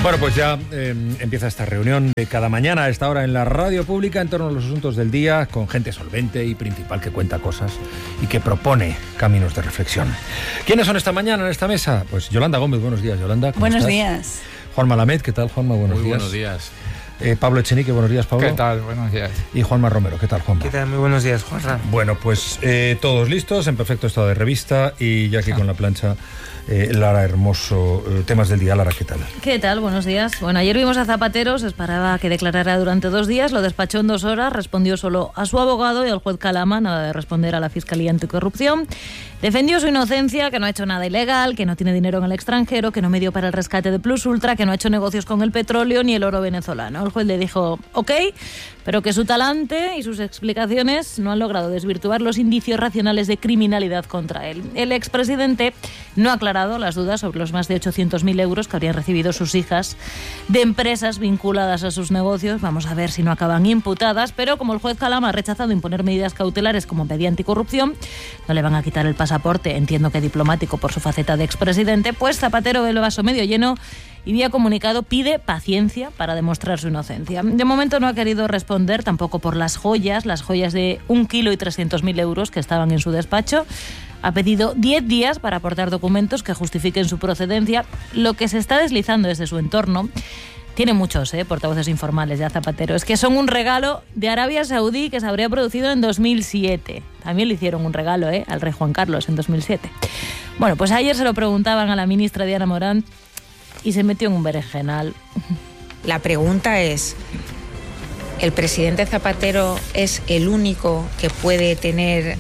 Bueno, pues ya empieza esta reunión de cada mañana a esta hora en la radio pública en torno a los asuntos del día, con gente solvente y principal que cuenta cosas y que propone caminos de reflexión. ¿Quiénes son esta mañana en esta mesa? Pues Yolanda Gómez, buenos días, Yolanda. Buenos días. Juanma Lamed, ¿qué tal, Juanma? Buenos días. Buenos días. Pablo Echenique, buenos días, Pablo. ¿Qué tal? Buenos días. Y Juanma Romero, ¿qué tal, Juanma? ¿Qué tal? Muy buenos días, Juanra. Bueno, pues todos listos, en perfecto estado de revista y ya aquí con la plancha Lara Hermoso. Temas del día, Lara, ¿qué tal? ¿Qué tal? Buenos días. Bueno, ayer vimos a Zapatero, se esperaba que declarara durante 2 días, lo despachó en 2 horas, respondió solo a su abogado y al juez Calama, nada de responder a la Fiscalía Anticorrupción. Defendió su inocencia, que no ha hecho nada ilegal, que no tiene dinero en el extranjero, que no me dio para el rescate de Plus Ultra, que no ha hecho negocios con el petróleo ni el oro venezolano. El juez le dijo, ok, pero que su talante y sus explicaciones no han logrado desvirtuar los indicios racionales de criminalidad contra él. El expresidente no ha aclarado las dudas sobre los más de 800.000 euros que habrían recibido sus hijas de empresas vinculadas a sus negocios. Vamos a ver si no acaban imputadas, pero como el juez Calama ha rechazado imponer medidas cautelares como medida anticorrupción, no le van a quitar el pasaporte, entiendo que diplomático por su faceta de expresidente, pues Zapatero ve el vaso medio lleno y vía comunicado pide paciencia para demostrar su inocencia. De momento no ha querido responder tampoco por las joyas de 1,3 kg que estaban en su despacho. Ha pedido 10 días para aportar documentos que justifiquen su procedencia. Lo que se está deslizando desde su entorno, tiene muchos portavoces informales ya Zapatero, es que son un regalo de Arabia Saudí que se habría producido en 2007. También le hicieron un regalo al rey Juan Carlos en 2007. Bueno, pues ayer se lo preguntaban a la ministra Diana Morant y se metió en un berenjenal. La pregunta es, ¿el presidente Zapatero es el único que puede tener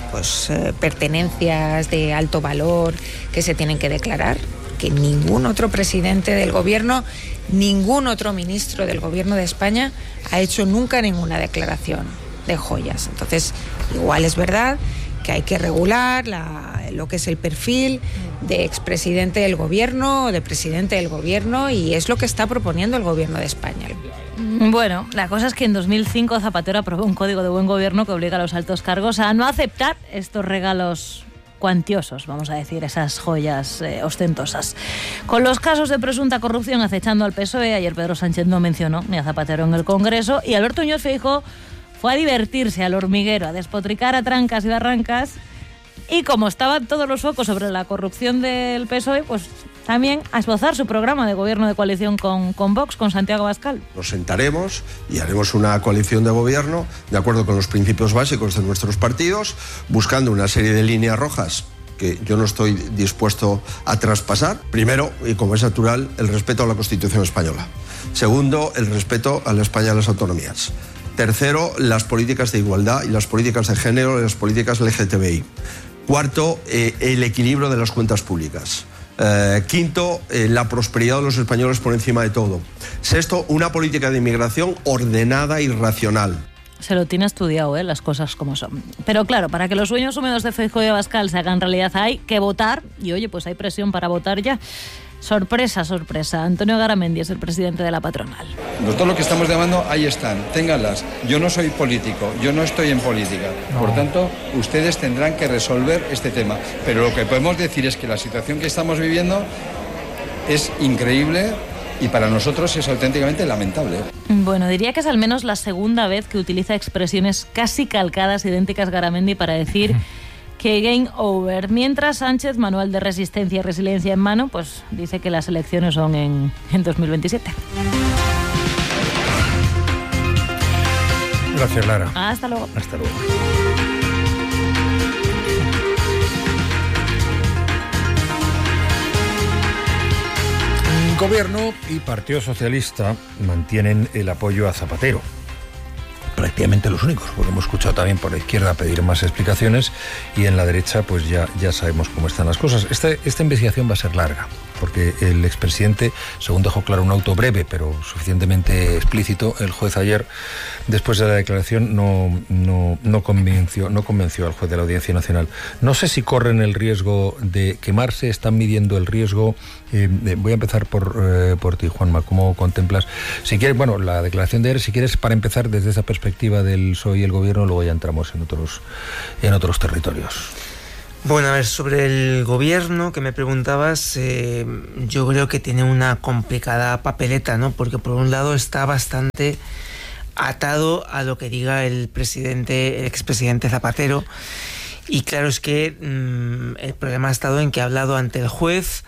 pertenencias de alto valor que se tienen que declarar? Que ningún otro presidente del gobierno, ningún otro ministro del gobierno de España ha hecho nunca ninguna declaración de joyas. Entonces, igual es verdad que hay que regular lo que es el perfil de expresidente del gobierno o de presidente del gobierno, y es lo que está proponiendo el gobierno de España. Bueno, la cosa es que en 2005 Zapatero aprobó un código de buen gobierno que obliga a los altos cargos a no aceptar estos regalos cuantiosos, vamos a decir, esas joyas ostentosas. Con los casos de presunta corrupción acechando al PSOE, ayer Pedro Sánchez no mencionó ni a Zapatero en el Congreso y Alberto Núñez Feijóo fue a divertirse al hormiguero, a despotricar a trancas y barrancas, y como estaban todos los focos sobre la corrupción del PSOE, pues también a esbozar su programa de gobierno de coalición con Vox, con Santiago Abascal. Nos sentaremos y haremos una coalición de gobierno de acuerdo con los principios básicos de nuestros partidos, buscando una serie de líneas rojas que yo no estoy dispuesto a traspasar. Primero, y como es natural, el respeto a la Constitución española. Segundo, el respeto a la España de las autonomías. Tercero, las políticas de igualdad y las políticas de género y las políticas LGTBI. Cuarto, el equilibrio de las cuentas públicas. Quinto, la prosperidad de los españoles por encima de todo. Sexto, una política de inmigración ordenada y racional. Se lo tiene estudiado, las cosas como son. Pero claro, para que los sueños húmedos de Feijóo y Abascal se hagan realidad hay que votar, y oye, pues hay presión para votar ya. Sorpresa, sorpresa. Antonio Garamendi es el presidente de la patronal. Nosotros lo que estamos llamando, ahí están, ténganlas. Yo no soy político, yo no estoy en política. Por tanto, ustedes tendrán que resolver este tema. Pero lo que podemos decir es que la situación que estamos viviendo es increíble y para nosotros es auténticamente lamentable. Bueno, diría que es al menos la segunda vez que utiliza expresiones casi calcadas, idénticas Garamendi, para decir que game over. Mientras Sánchez, manual de resistencia y resiliencia en mano, pues dice que las elecciones son en 2027. Gracias, Lara. Hasta luego. Hasta luego. Gobierno y Partido Socialista mantienen el apoyo a Zapatero. Prácticamente los únicos, porque hemos escuchado también por la izquierda pedir más explicaciones y en la derecha pues ya sabemos cómo están las cosas. Esta investigación va a ser larga, porque el expresidente, según dejó claro un auto breve pero suficientemente explícito, el juez ayer, después de la declaración, no convenció al juez de la Audiencia Nacional. No sé si corren el riesgo de quemarse, están midiendo el riesgo. Voy a empezar por ti, Juanma. ¿Cómo contemplas? Si quieres, bueno, la declaración de ayer, si quieres, para empezar desde esa perspectiva del PSOE y el gobierno, luego ya entramos en otros territorios. Bueno, a ver, sobre el gobierno que me preguntabas, yo creo que tiene una complicada papeleta, ¿no? Porque por un lado está bastante atado a lo que diga el expresidente Zapatero, y claro, es que el problema ha estado en que ha hablado ante el juez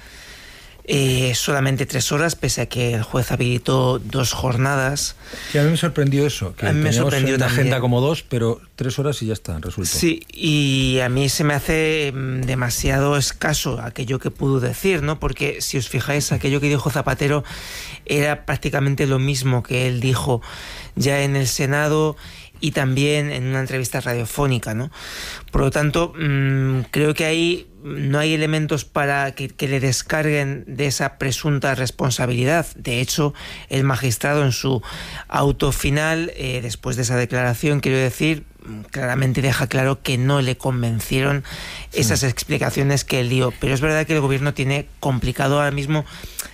solamente 3 horas, pese a que el juez habilitó 2 jornadas. Sí, a mí me sorprendió eso, que a mí me sorprendió una también. agenda como 2, pero 3 horas y ya está, resultó. Sí, y a mí se me hace demasiado escaso aquello que pudo decir, ¿no? Porque si os fijáis, aquello que dijo Zapatero era prácticamente lo mismo que él dijo ya en el Senado y también en una entrevista radiofónica, ¿no? Por lo tanto, creo que ahí no hay elementos para que le descarguen de esa presunta responsabilidad. De hecho, el magistrado en su auto final, después de esa declaración, quiero decir, claramente deja claro que no le convencieron esas explicaciones que él dio. Pero es verdad que el gobierno tiene complicado ahora mismo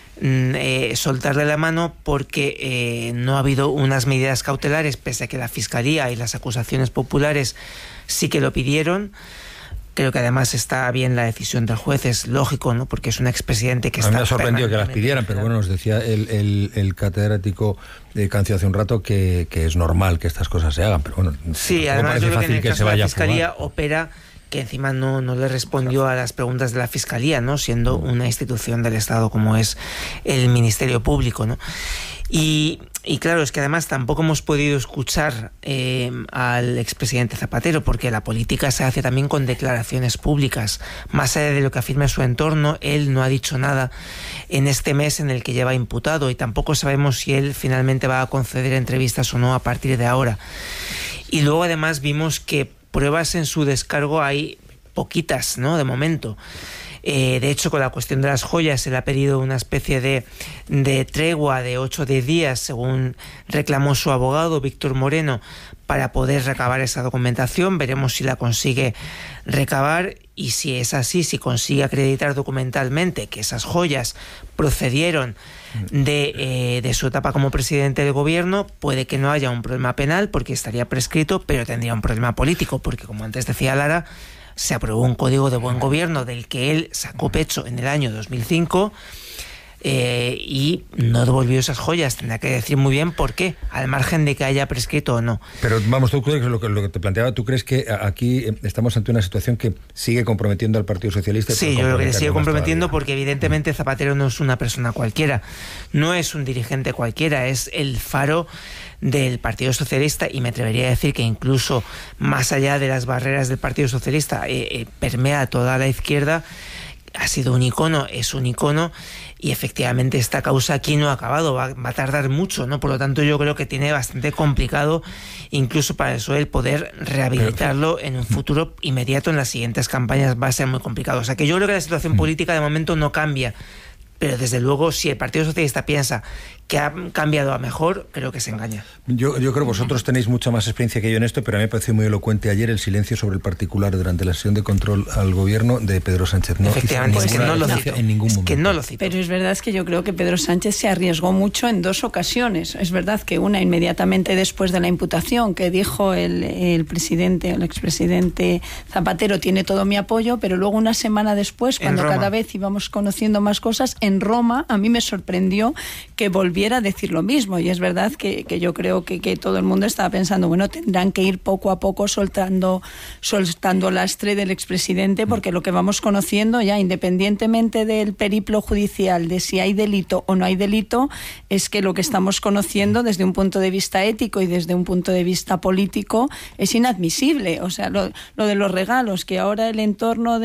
soltarle la mano, porque no ha habido unas medidas cautelares, pese a que la Fiscalía y las acusaciones populares sí que lo pidieron. Creo que además está bien la decisión del juez, es lógico, ¿no? Porque es un expresidente que está... A mí me ha sorprendido que las pidieran, pero bueno, nos decía el catedrático Cancio hace un rato que es normal que estas cosas se hagan, pero bueno, sí, además yo creo que en el caso de la Fiscalía opera, que encima no le respondió a las preguntas de la Fiscalía, ¿no? Siendo una institución del Estado como es el Ministerio Público, ¿no? Y claro, es que además tampoco hemos podido escuchar al expresidente Zapatero, porque la política se hace también con declaraciones públicas. Más allá de lo que afirma su entorno, él no ha dicho nada en este mes en el que lleva imputado, y tampoco sabemos si él finalmente va a conceder entrevistas o no a partir de ahora. Y luego además vimos que pruebas en su descargo hay poquitas, ¿no? De momento. De hecho, con la cuestión de las joyas se le ha pedido una especie de tregua de 8 o 10 días, según reclamó su abogado Víctor Moreno, para poder recabar esa documentación. Veremos si la consigue recabar, y si es así, si consigue acreditar documentalmente que esas joyas procedieron de su etapa como presidente del gobierno, puede que no haya un problema penal porque estaría prescrito, pero tendría un problema político, porque como antes decía Lara, se aprobó un código de buen gobierno del que él sacó pecho en el año 2005 y no devolvió esas joyas. Tendrá que decir muy bien por qué, al margen de que haya prescrito o no. Pero vamos, tú crees lo que te planteaba, ¿tú crees que aquí estamos ante una situación que sigue comprometiendo al Partido Socialista? Sí, yo creo que le sigue comprometiendo, porque evidentemente Zapatero no es una persona cualquiera, no es un dirigente cualquiera, es el faro del Partido Socialista, y me atrevería a decir que incluso más allá de las barreras del Partido Socialista permea toda la izquierda. Ha sido un icono, es un icono, y efectivamente esta causa aquí no ha acabado, va a tardar mucho, ¿no? Por lo tanto, yo creo que tiene bastante complicado, incluso para eso, el poder rehabilitarlo en un futuro inmediato. En las siguientes campañas va a ser muy complicado. O sea que yo creo que la situación política de momento no cambia, pero desde luego, si el Partido Socialista piensa que ha cambiado a mejor, creo que se engaña. Yo creo que vosotros tenéis mucha más experiencia que yo en esto, pero a mí me pareció muy elocuente ayer el silencio sobre el particular durante la sesión de control al gobierno de Pedro Sánchez. No, efectivamente, es que no lo citó. En ningún momento. Que no lo citó. Pero es verdad que yo creo que Pedro Sánchez se arriesgó mucho en 2 ocasiones. Es verdad que una inmediatamente después de la imputación, que dijo el expresidente Zapatero, tiene todo mi apoyo, pero luego una semana después, cuando cada vez íbamos conociendo más cosas, en Roma, a mí me sorprendió que volviera a decir lo mismo. Y es verdad que yo creo que todo el mundo estaba pensando, bueno, tendrán que ir poco a poco soltando lastre del expresidente, porque lo que vamos conociendo ya, independientemente del periplo judicial, de si hay delito o no hay delito, es que lo que estamos conociendo desde un punto de vista ético y desde un punto de vista político es inadmisible. O sea, lo de los regalos, que ahora el entorno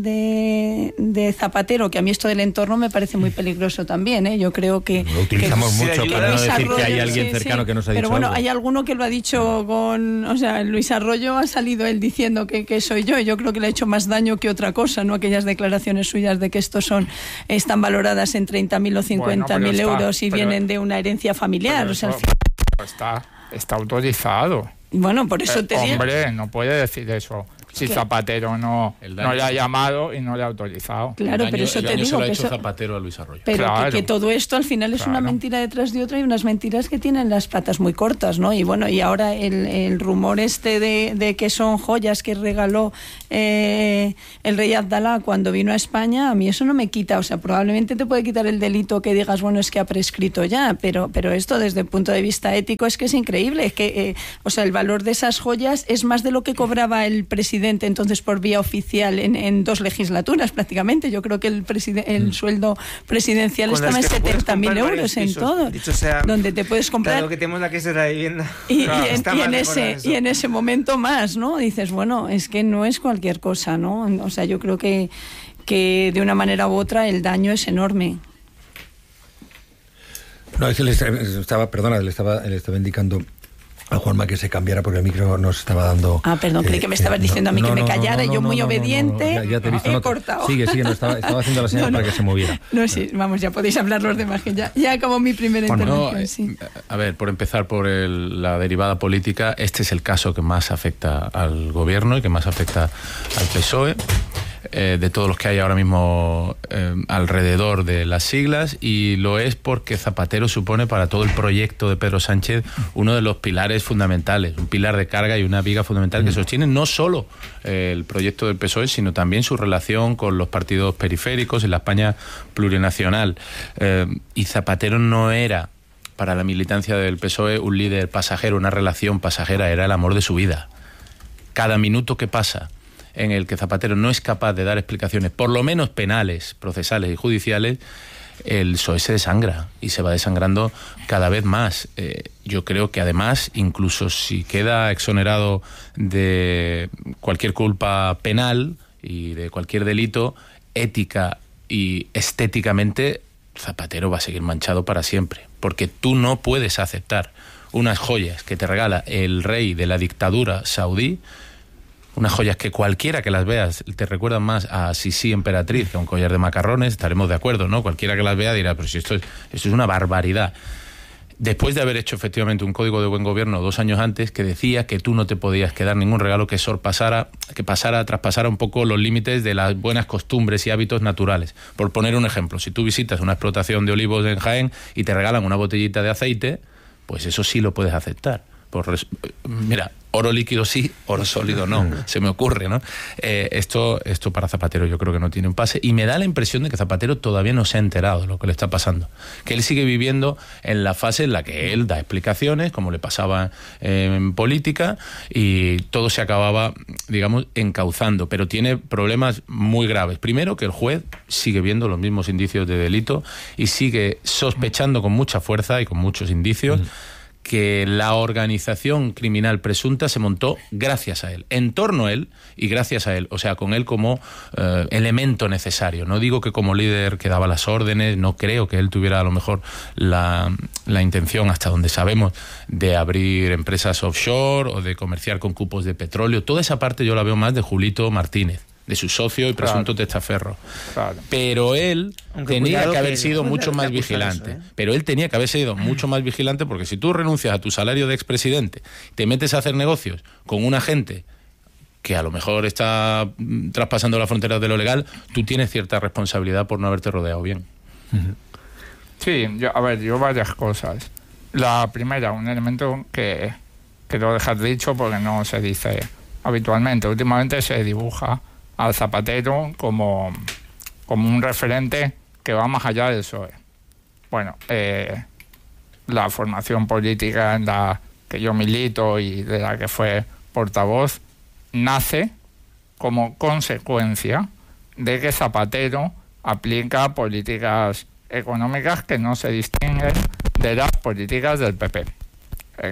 de Zapatero, que a mí esto del entorno me parece muy peligroso también, ¿eh? Yo creo que... Lo utilizamos mucho para no decir que hay alguien cercano que nos ha dicho pero bueno, algo. Hay alguno que lo ha dicho Luis Arroyo ha salido él diciendo que soy yo. Yo creo que le ha hecho más daño que otra cosa, ¿no? Aquellas declaraciones suyas de que estos están valoradas en 30.000 o 50.000 euros y vienen de una herencia familiar. Está autorizado. Bueno, por eso te digo. Hombre, no puede decir eso. si Zapatero no le ha llamado y no le ha autorizado. Claro, pero eso te digo se lo ha que hecho eso... Zapatero a Luis Arroyo. Pero claro, que todo esto al final es una mentira detrás de otra, y unas mentiras que tienen las patas muy cortas, ¿no? Y bueno, y ahora el rumor de que son joyas que regaló el rey Abdalá cuando vino a España, a mí eso no me quita, o sea, probablemente te puede quitar el delito que digas, bueno, es que ha prescrito ya, pero esto desde el punto de vista ético es que es increíble, es que, o sea, el valor de esas joyas es más de lo que cobraba el presidente entonces por vía oficial en 2 legislaturas prácticamente. Yo creo que el sueldo presidencial estaba en 70.000 euros en todo, donde te puedes comprar. Claro, que tenemos la crisis de la vivienda. Y en ese momento más, ¿no? Dices, bueno, es que no es cualquier cosa, ¿no? O sea, yo creo que de una manera u otra el daño es enorme. No, es que le estaba indicando a Juanma que se cambiara porque el micro nos estaba dando... perdón, creí que me estabas diciendo a mí que me callara, yo muy obediente, ya te he visto, cortado. Sigue, no, estaba haciendo la señal para que se moviera. No, sí, vamos, ya podéis hablar los demás, que ya acabó mi primera intervención. Sí. A ver, por empezar por la derivada política, este es el caso que más afecta al gobierno y que más afecta al PSOE. De todos los que hay ahora mismo alrededor de las siglas, y lo es porque Zapatero supone para todo el proyecto de Pedro Sánchez uno de los pilares fundamentales, un pilar de carga y una viga fundamental que sostiene no solo el proyecto del PSOE, sino también su relación con los partidos periféricos en la España plurinacional. Y Zapatero no era para la militancia del PSOE un líder pasajero, una relación pasajera, era el amor de su vida. Cada minuto que pasa en el que Zapatero no es capaz de dar explicaciones, por lo menos penales, procesales y judiciales, el PSOE se desangra y se va desangrando cada vez más. Yo creo que además, incluso si queda exonerado de cualquier culpa penal y de cualquier delito, ética y estéticamente, Zapatero va a seguir manchado para siempre, porque tú no puedes aceptar unas joyas que te regala el rey de la dictadura saudí, unas joyas que cualquiera que las veas te recuerdan más a Sisi emperatriz que a un collar de macarrones, estaremos de acuerdo, ¿no? Cualquiera que las vea dirá, pero si esto es una barbaridad. Después de haber hecho efectivamente un código de buen gobierno 2 años antes que decía que tú no te podías quedar ningún regalo que traspasara un poco los límites de las buenas costumbres y hábitos naturales. Por poner un ejemplo, si tú visitas una explotación de olivos en Jaén y te regalan una botellita de aceite, pues eso sí lo puedes aceptar. Mira, oro líquido sí, oro sólido no, se me ocurre, ¿no? Esto para Zapatero yo creo que no tiene un pase, y me da la impresión de que Zapatero todavía no se ha enterado de lo que le está pasando, que él sigue viviendo en la fase en la que él da explicaciones, como le pasaba en política, y todo se acababa, digamos, encauzando, pero tiene problemas muy graves. Primero, que el juez sigue viendo los mismos indicios de delito y sigue sospechando con mucha fuerza y con muchos indicios que la organización criminal presunta se montó gracias a él, en torno a él y gracias a él, o sea, con él como elemento necesario. No digo que como líder que daba las órdenes, no creo que él tuviera a lo mejor la intención, hasta donde sabemos, de abrir empresas offshore o de comerciar con cupos de petróleo. Toda esa parte yo la veo más de Julito Martínez, de su socio y presunto testaferro. Claro. Pero él tenía que haber sido mucho más vigilante. Pero él tenía que haber sido mucho más vigilante, porque si tú renuncias a tu salario de expresidente, te metes a hacer negocios con una gente que a lo mejor está traspasando las fronteras de lo legal, tú tienes cierta responsabilidad por no haberte rodeado bien. Sí, yo varias cosas. La primera, un elemento que lo dejas dicho porque no se dice habitualmente. Últimamente se dibuja al Zapatero como un referente que va más allá del PSOE. Bueno, la formación política en la que yo milito y de la que fue portavoz nace como consecuencia de que Zapatero aplica políticas económicas que no se distinguen de las políticas del PP. El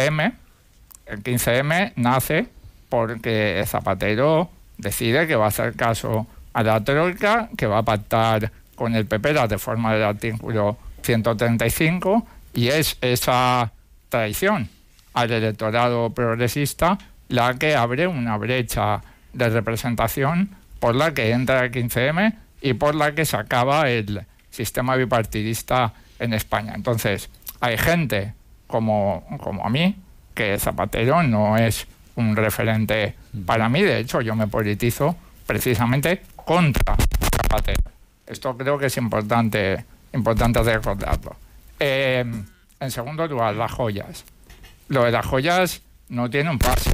15M nace porque Zapatero decide que va a hacer caso a la troika, que va a pactar con el PP la reforma del artículo 135, y es esa traición al electorado progresista la que abre una brecha de representación por la que entra el 15M y por la que se acaba el sistema bipartidista en España. Entonces, hay gente como a mí, que Zapatero no es un referente para mí. De hecho, yo me politizo precisamente contra Zapatero. Esto creo que es importante recordarlo. En segundo lugar, las joyas. Lo de las joyas no tiene un pase.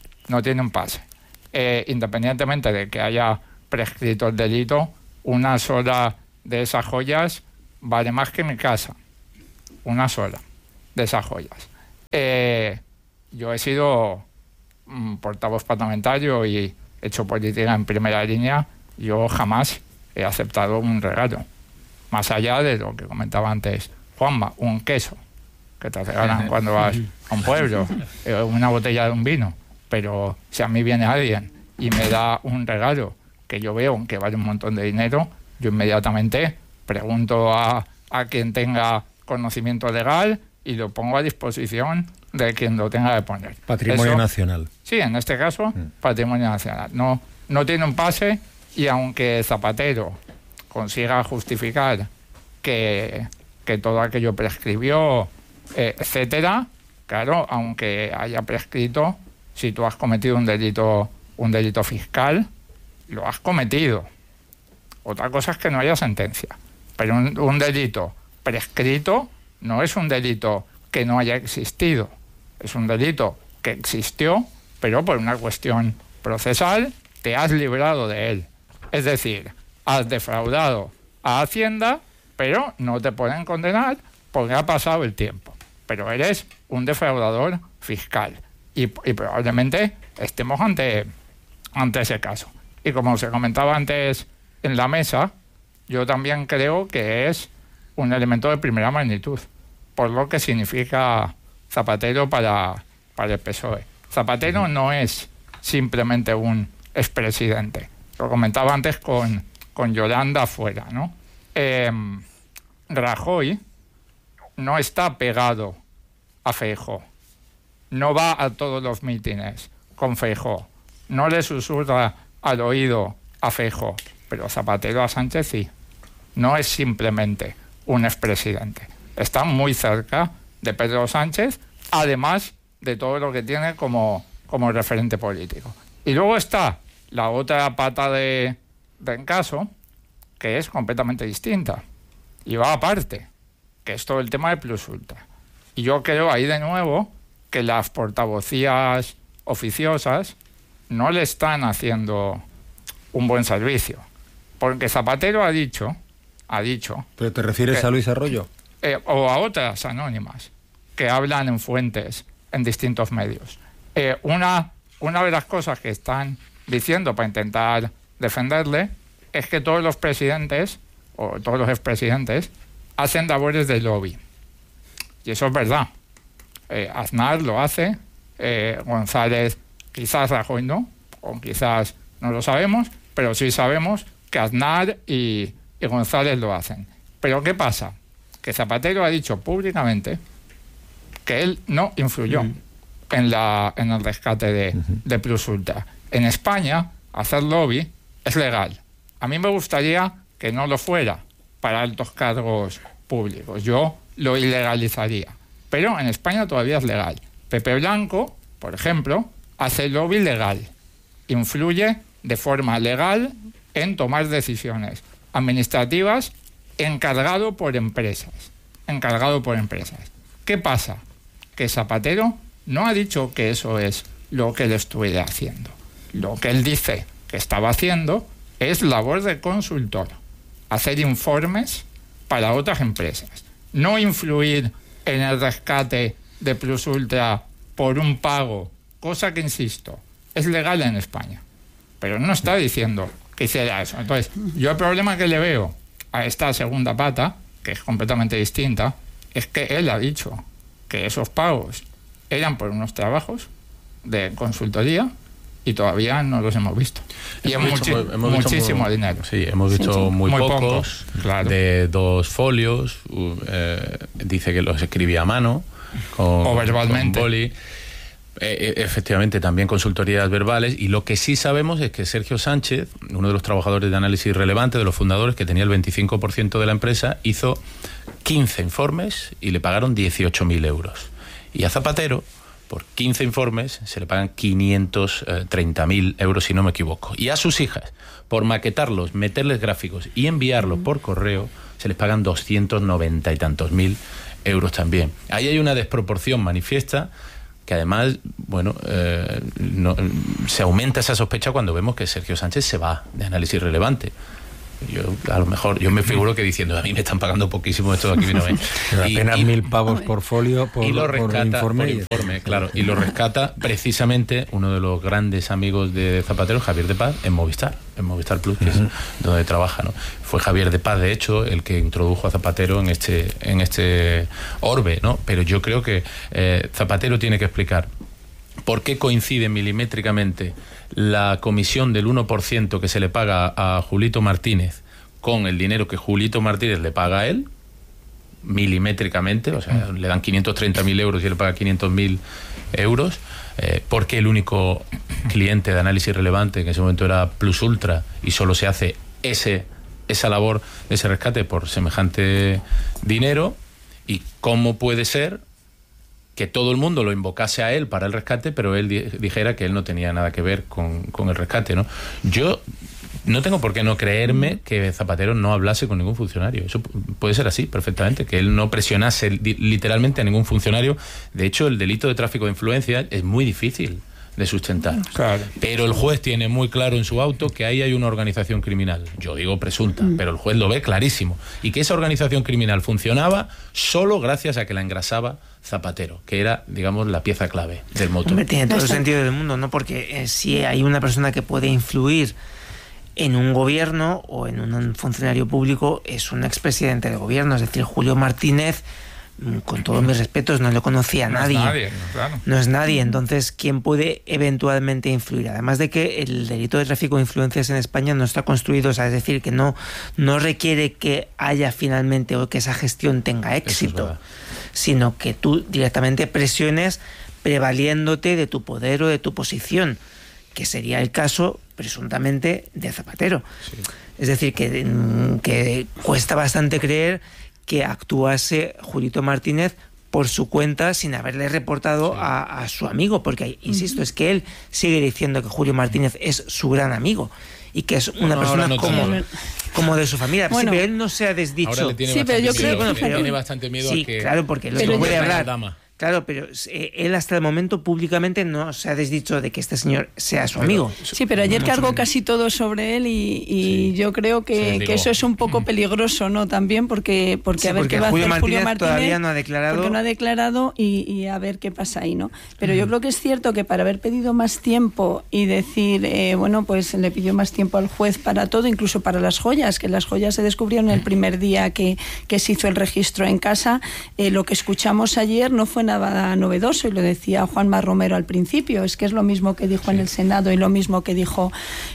Independientemente de que haya prescrito el delito, una sola de esas joyas vale más que mi casa. Una sola de esas joyas. Yo he sido portavoz parlamentario y he hecho política en primera línea. Yo jamás he aceptado un regalo. Más allá de lo que comentaba antes Juanma, un queso que te regalan cuando vas a un pueblo, una botella de un vino. Pero si a mí viene alguien y me da un regalo que yo veo que vale un montón de dinero, yo inmediatamente pregunto a quien tenga conocimiento legal y lo pongo a disposición de quien lo tenga que poner. Patrimonio nacional. Sí, en este caso, patrimonio nacional. No tiene un pase, y aunque Zapatero consiga justificar que todo aquello prescribió, etcétera, claro, aunque haya prescrito, si tú has cometido un delito fiscal, lo has cometido. Otra cosa es que no haya sentencia. Pero un delito prescrito no es un delito que no haya existido. Es un delito que existió, pero por una cuestión procesal te has librado de él. Es decir, has defraudado a Hacienda, pero no te pueden condenar porque ha pasado el tiempo. Pero eres un defraudador fiscal. Y probablemente estemos ante ese caso. Y como se comentaba antes en la mesa, yo también creo que es un elemento de primera magnitud, por lo que significa Zapatero para el PSOE. Zapatero no es simplemente un expresidente. Lo comentaba antes con Yolanda afuera, ¿no? Rajoy no está pegado a Feijóo. No va a todos los mítines con Feijóo. No le susurra al oído a Feijóo. Pero Zapatero a Sánchez sí. No es simplemente un expresidente. Está muy cerca de Pedro Sánchez, además de todo lo que tiene como referente político. Y luego está la otra pata de caso, que es completamente distinta. Y va aparte, que es todo el tema de Plus Ultra. Y yo creo ahí de nuevo que las portavocías oficiosas no le están haciendo un buen servicio. Porque Zapatero ha dicho... ¿Pero te refieres a Luis Arroyo? O a otras anónimas que hablan en fuentes en distintos medios. Una de las cosas que están diciendo para intentar defenderle es que todos los presidentes o todos los expresidentes hacen labores de lobby. Y eso es verdad. Aznar lo hace, González quizás, Rajoy no, o quizás no lo sabemos, pero sí sabemos que Aznar y González lo hacen. Pero ¿qué pasa? Que Zapatero ha dicho públicamente que él no influyó en el rescate de Plus Ultra. En España, hacer lobby es legal. A mí me gustaría que no lo fuera para altos cargos públicos. Yo lo ilegalizaría. Pero en España todavía es legal. Pepe Blanco, por ejemplo, hace lobby legal. Influye de forma legal en tomar decisiones administrativas encargado por empresas. ¿Qué pasa? Que Zapatero no ha dicho que eso es lo que él estuviera haciendo. Lo que él dice que estaba haciendo es labor de consultor, hacer informes para otras empresas, no influir en el rescate de Plus Ultra por un pago, cosa que, insisto, es legal en España, pero no está diciendo que hiciera eso. Entonces, yo el problema que le veo a esta segunda pata, que es completamente distinta, es que él ha dicho que esos pagos eran por unos trabajos de consultoría y todavía no los hemos visto. Y es muchísimo dinero. Sí, hemos visto muy pocos, claro. De 2 folios, dice que los escribía a mano, o verbalmente. Con boli. Efectivamente, también consultorías verbales, y lo que sí sabemos es que Sergio Sánchez, uno de los trabajadores de análisis relevante, de los fundadores, que tenía el 25% de la empresa, hizo 15 informes y le pagaron 18.000 euros. Y a Zapatero, por 15 informes se le pagan 530.000 euros, si no me equivoco. Y a sus hijas, por maquetarlos, meterles gráficos y enviarlos por correo, se les pagan 290 y tantos mil euros también. Ahí hay una desproporción manifiesta que además, bueno, se aumenta esa sospecha cuando vemos que Sergio Sánchez se va de Análisis Relevante. Yo, a lo mejor, yo me figuro que diciendo, a mí me están pagando poquísimo esto de aquí, no ven. Apenas 1.000 pavos por folio, por informe, claro, y lo rescata precisamente uno de los grandes amigos de Zapatero, Javier de Paz, en Movistar Plus, que es donde trabaja, ¿no? Fue Javier de Paz, de hecho, el que introdujo a Zapatero en este orbe, ¿no? Pero yo creo que Zapatero tiene que explicar por qué coincide milimétricamente la comisión del 1% que se le paga a Julito Martínez con el dinero que Julito Martínez le paga a él, milimétricamente, o sea, le dan 530.000 euros y él le paga 500.000 euros, porque el único cliente de Análisis Relevante en ese momento era Plus Ultra y solo se hace esa labor de ese rescate por semejante dinero. Y cómo puede ser que todo el mundo lo invocase a él para el rescate, pero él dijera que él no tenía nada que ver con el rescate, ¿no? Yo no tengo por qué no creerme que Zapatero no hablase con ningún funcionario. Eso puede ser así, perfectamente, que él no presionase literalmente a ningún funcionario. De hecho, el delito de tráfico de influencias es muy difícil de sustentar. Claro. Pero el juez tiene muy claro en su auto que ahí hay una organización criminal. Yo digo presunta, pero el juez lo ve clarísimo. Y que esa organización criminal funcionaba solo gracias a que la engrasaba Zapatero, que era, digamos, la pieza clave del motor. Hombre, tiene todo el sentido del mundo, ¿no? Porque si hay una persona que puede influir en un gobierno o en un funcionario público, es un expresidente del gobierno. Es decir, Julio Martínez, con todos mis respetos, no le conocía a nadie. No es nadie. Entonces, ¿quién puede eventualmente influir? Además de que el delito de tráfico de influencias en España no está construido, o sea, es decir, que no requiere que haya finalmente o que esa gestión tenga éxito, sino que tú directamente presiones prevaliéndote de tu poder o de tu posición, que sería el caso presuntamente de Zapatero. Sí. Es decir, que cuesta bastante creer que actuase Julito Martínez por su cuenta sin haberle reportado a su amigo, porque, insisto, es que él sigue diciendo que Julio Martínez es su gran amigo y que es una persona como de su familia. Bueno, sí, pero él no se ha desdicho. Ahora le tiene tiene bastante miedo sí, a que... claro, porque él no puede hablar. Claro, pero él hasta el momento públicamente no se ha desdicho de que este señor sea su amigo. Sí, pero ayer cargó casi todo sobre él y yo creo que eso es un poco peligroso, ¿no? También porque a ver qué va a hacer Julio Martínez todavía no ha declarado. Porque no ha declarado y a ver qué pasa ahí, ¿no? Pero yo creo que es cierto que para haber pedido más tiempo y decir, bueno, pues le pidió más tiempo al juez para todo, incluso para las joyas, que las joyas se descubrieron el primer día que se hizo el registro en casa. Lo que escuchamos ayer no fue nada novedoso y lo decía Juanma Romero al principio, es que es lo mismo que dijo en el Senado y lo mismo que dijo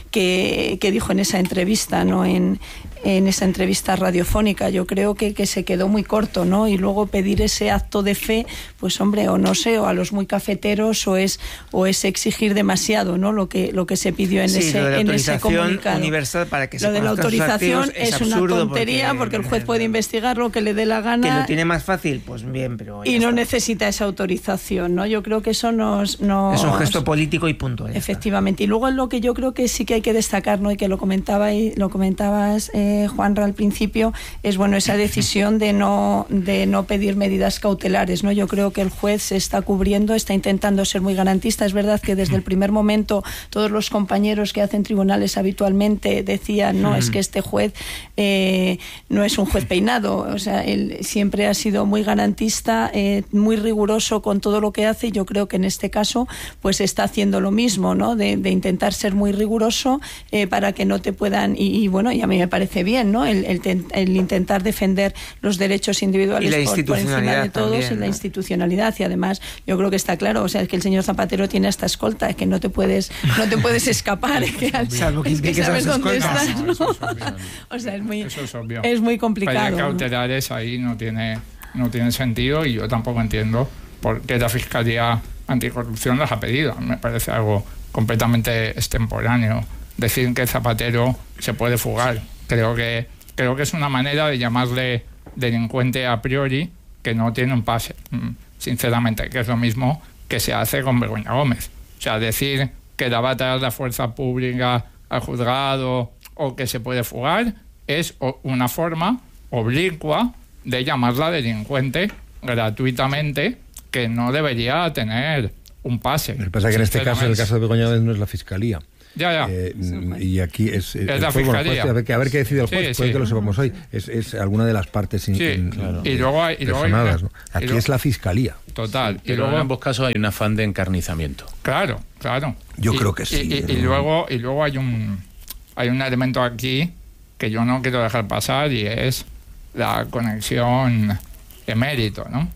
en esa entrevista, ¿no? En esa entrevista radiofónica. Yo creo que se quedó muy corto, ¿no? Y luego pedir ese acto de fe, pues hombre, o no sé, o a los muy cafeteros o es exigir demasiado, ¿no? Lo que se pidió en ese comunicado. Universal para que lo de la autorización es una tontería porque el juez puede investigar lo que le dé la gana. Que lo tiene más fácil, pues bien, pero y no necesita esa autorización, ¿no? Yo creo que eso es un gesto político y punto. Efectivamente. Y luego lo que yo creo que sí que hay que destacar, ¿no? Y que lo comentabas Juanra al principio, es bueno esa decisión de no pedir medidas cautelares, ¿no? Yo creo que el juez se está cubriendo, está intentando ser muy garantista. Es verdad que desde el primer momento todos los compañeros que hacen tribunales habitualmente decían, no, es que este juez no es un juez peinado, o sea, él siempre ha sido muy garantista, muy riguroso con todo lo que hace, y yo creo que en este caso pues está haciendo lo mismo, ¿no? De intentar ser muy riguroso para que no te puedan, y bueno, y a mí me parece bien, ¿no? El intentar defender los derechos individuales por encima de todos, también, ¿no? Y la institucionalidad, y además yo creo que está claro, o sea, es que el señor Zapatero tiene esta escolta, es que no te puedes escapar, es que sabes dónde estás, ¿no? O sea, es muy complicado. Para cautelares ahí no tiene sentido, y yo tampoco entiendo por qué la Fiscalía Anticorrupción las ha pedido. Me parece algo completamente extemporáneo decir que Zapatero se puede fugar. Creo que es una manera de llamarle delincuente a priori que no tiene un pase, sinceramente, que es lo mismo que se hace con Begoña Gómez. O sea, decir que la va a traer la fuerza pública al juzgado o que se puede fugar es una forma oblicua de llamarla delincuente gratuitamente, que no debería tener un pase. Lo que pasa es que en este caso, el caso de Begoña Gómez, no es la Fiscalía. Ya. Y aquí es la Fiscalía. A ver qué decide el juez, puede que lo sepamos hoy. Es alguna de las partes y luego hay ¿no? Aquí es la Fiscalía. Total. Pero luego en ambos casos hay un afán de encarnizamiento. Claro. Yo creo que sí. Y luego hay un elemento aquí que yo no quiero dejar pasar, y es la conexión emérito, ¿no?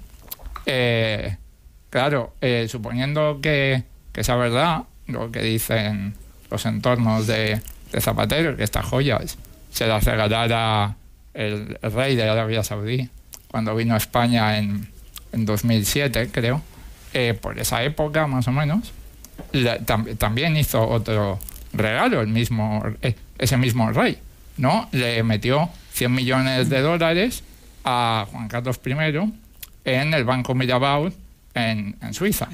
Suponiendo que sea verdad lo que dicen los entornos de Zapatero, que estas joyas se las regalara el rey de Arabia Saudí cuando vino a España en 2007, creo, por esa época más o menos, también hizo otro regalo ese mismo rey, ¿no? Le metió $100 millones a Juan Carlos I en el Banco Mirabaud en Suiza.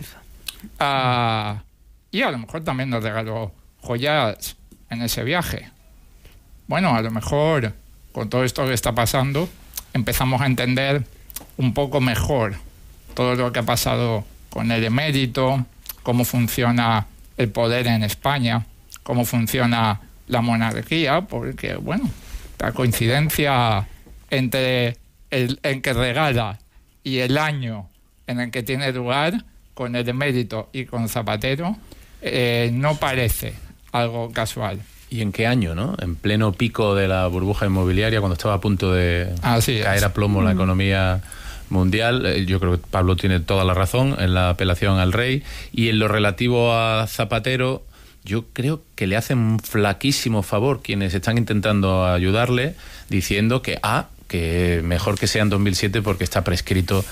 Y a lo mejor también nos regaló joyas en ese viaje. Bueno, a lo mejor con todo esto que está pasando empezamos a entender un poco mejor todo lo que ha pasado con el emérito, cómo funciona el poder en España, cómo funciona la monarquía, porque, bueno, la coincidencia entre en que regala y el año en el que tiene lugar con el emérito y con Zapatero no parece algo casual. ¿Y en qué año, no? En pleno pico de la burbuja inmobiliaria, cuando estaba a punto de caer a plomo la economía mundial. Yo creo que Pablo tiene toda la razón en la apelación al rey. Y en lo relativo a Zapatero, yo creo que le hacen un flaquísimo favor quienes están intentando ayudarle, diciendo que mejor que sea en 2007 porque está prescrito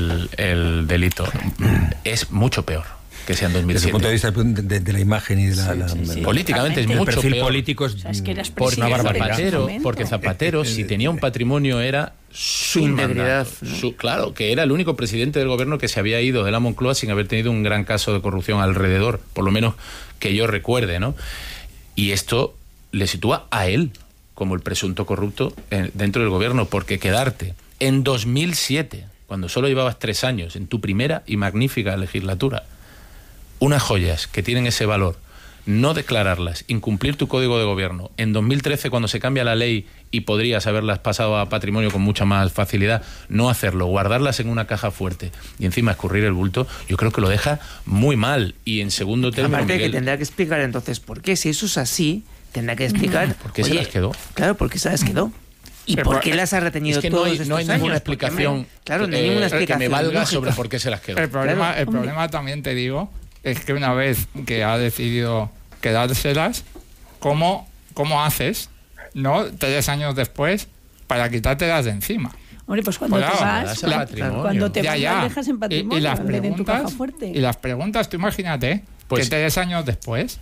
el delito. Es mucho peor que sea en 2007. Desde el punto de vista de la imagen y de la políticamente es mucho peor. El perfil político es una barbaridad. Porque Zapatero, si tenía un patrimonio, era su integridad. Claro, que era el único presidente del gobierno que se había ido de la Moncloa sin haber tenido un gran caso de corrupción alrededor, por lo menos que yo recuerde, ¿no? Y esto le sitúa a él como el presunto corrupto dentro del gobierno, porque quedarte en 2007, cuando solo llevabas 3 años, en tu primera y magnífica legislatura, unas joyas que tienen ese valor, no declararlas, incumplir tu código de gobierno, en 2013 cuando se cambia la ley y podrías haberlas pasado a patrimonio con mucha más facilidad, no hacerlo, guardarlas en una caja fuerte y encima escurrir el bulto, yo creo que lo deja muy mal. Y en segundo término, aparte Miguel, que tendrá que explicar entonces por qué, si eso es así, tendrá que explicar por qué se las quedó. Claro, porque se las quedó. ¿Y por qué las ha retenido todos estos años? No hay ninguna explicación, que me valga sobre por qué se las quedó. El problema también, te digo, es que una vez que ha decidido quedárselas, ¿cómo haces, no 3 años después, para quitártelas de encima? Hombre, pues cuando te vas, cuando te vas, las dejas en patrimonio, y las preguntas, tú imagínate que 3 años después,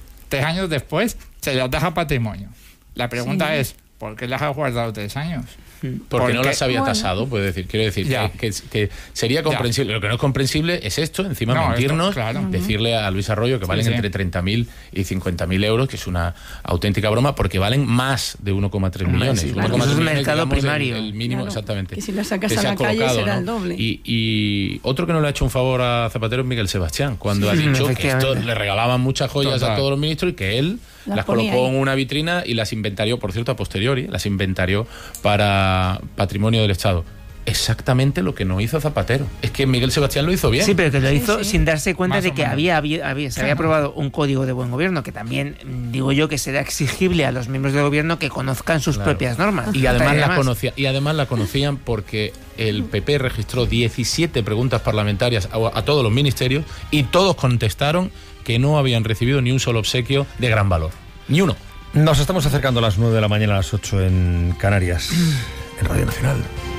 se las deja patrimonio. La pregunta es, ¿por qué las has guardado 3 años? Porque no las había tasado, quiero decir que sería comprensible. Lo que no es comprensible es esto, encima mentirnos, decirle a Luis Arroyo que valen entre 30.000 y 50.000 euros, que es una auténtica broma, porque valen más de 1,3 millones. Sí, claro. Eso es un mercado primario. El mínimo, exactamente. Que si las sacas a la calle será el doble. Y otro que no le ha hecho un favor a Zapatero es Miguel Sebastián, cuando ha dicho que esto le regalaban muchas joyas a todos los ministros y que él las colocó en una vitrina y las inventarió, por cierto, a posteriori, las inventarió para patrimonio del Estado. Exactamente lo que no hizo Zapatero. Es que Miguel Sebastián lo hizo bien. Sí, pero que lo hizo sin darse cuenta más de que se había aprobado un código de buen gobierno, que también, digo yo, que será exigible a los miembros del gobierno que conozcan sus propias normas. Y además la conocían porque el PP registró 17 preguntas parlamentarias a todos los ministerios y todos contestaron que no habían recibido ni un solo obsequio de gran valor. Ni uno. Nos estamos acercando a las 9 de la mañana, a las 8 en Canarias, en Radio Nacional.